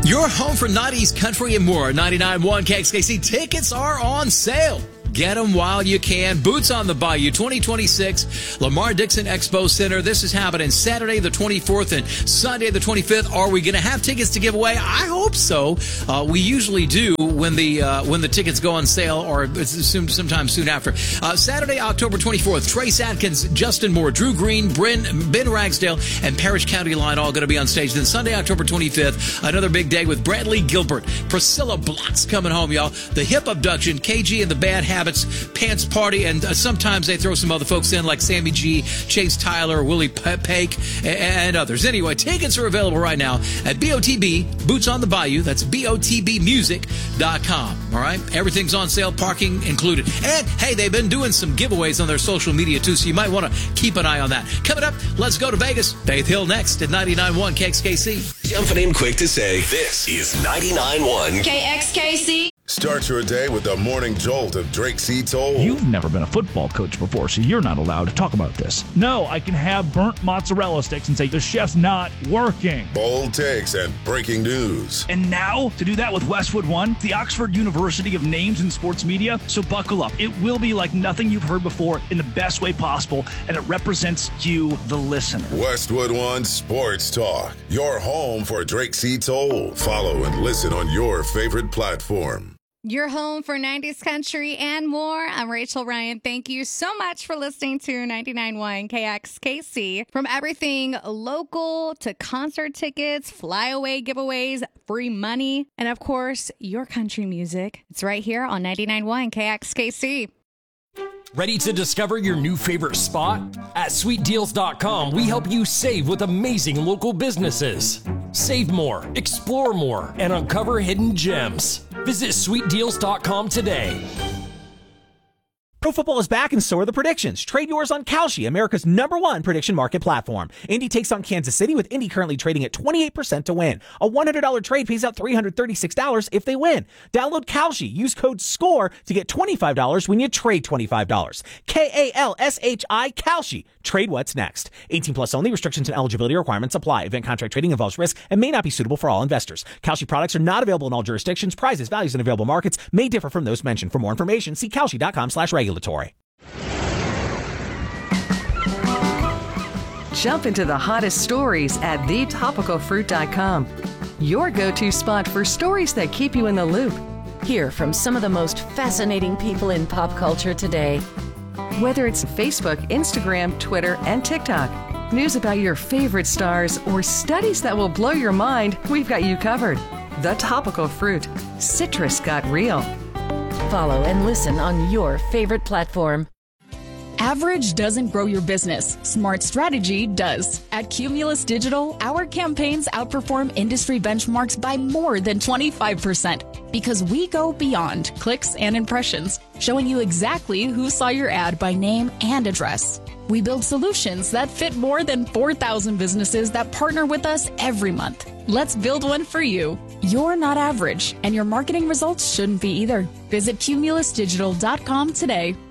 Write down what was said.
Your home for 90s country and more. 99.1 KXKC. Tickets are on sale. Get them while you can. Boots on the Bayou 2026 Lamar Dixon Expo Center. This is happening Saturday the 24th and Sunday the 25th. Are we going to have tickets to give away? I hope so. We usually do when the tickets go on sale, or sometime soon after. Saturday, October 24th, Trace Atkins, Justin Moore, Drew Green, Ben Ragsdale, and Parrish County Line all going to be on stage. Then Sunday, October 25th, another big day with Bradley Gilbert, Priscilla Block's coming home, y'all. The Hip Abduction, KG and the Bad Habits, Pants Party, and sometimes they throw some other folks in like Sammy G, Chase Tyler, Willie Pake, and others. Anyway, tickets are available right now at BOTB, Boots on the Bayou. That's BOTBmusic.com. All right? Everything's on sale, parking included. And, hey, they've been doing some giveaways on their social media, too, so you might want to keep an eye on that. Coming up, let's go to Vegas. Faith Hill next at 99.1 KXKC. Jumping in quick to say, this is 99.1 KXKC. Start your day with the morning jolt of Drake C. Toll. You've never been a football coach before, so you're not allowed to talk about this. No, I can have burnt mozzarella sticks and say the chef's not working. Bold takes and breaking news. And now, to do that with Westwood One, the Oxford University of Names in Sports Media. So buckle up. It will be like nothing you've heard before in the best way possible, and it represents you, the listener. Westwood One Sports Talk. Your home for Drake C. Toll. Follow and listen on your favorite platform. Your home for 90s country and more. I'm Rachel Ryan. Thank you so much for listening to 99.1 KXKC. From everything local to concert tickets, flyaway giveaways, free money, and of course, your country music. It's right here on 99.1 KXKC. Ready to discover your new favorite spot? At sweetdeals.com, we help you save with amazing local businesses. Save more, explore more, and uncover hidden gems. Visit sweetdeals.com today. Pro football is back and so are the predictions. Trade yours on Kalshi, America's #1 prediction market platform. Indy takes on Kansas City, with Indy currently trading at 28% to win. A $100 trade pays out $336 if they win. Download Kalshi. Use code SCORE to get $25 when you trade $25. KALSHI, Kalshi. Trade what's next. 18 plus only. Restrictions and eligibility requirements apply. Event contract trading involves risk and may not be suitable for all investors. Kalshi products are not available in all jurisdictions. Prices, values, and available markets may differ from those mentioned. For more information, see kalshi.com/regulatory. Jump into the hottest stories at thetopicalfruit.com. Your go-to spot for stories that keep you in the loop. Hear from some of the most fascinating people in pop culture today. Whether it's Facebook, Instagram, Twitter, and TikTok, news about your favorite stars, or studies that will blow your mind, we've got you covered. The Topical Fruit. Citrus got real. Follow and listen on your favorite platform. Average doesn't grow your business. Smart strategy does. At Cumulus Digital, our campaigns outperform industry benchmarks by more than 25% because we go beyond clicks and impressions, showing you exactly who saw your ad by name and address. We build solutions that fit more than 4,000 businesses that partner with us every month. Let's build one for you. You're not average, and your marketing results shouldn't be either. Visit cumulusdigital.com today.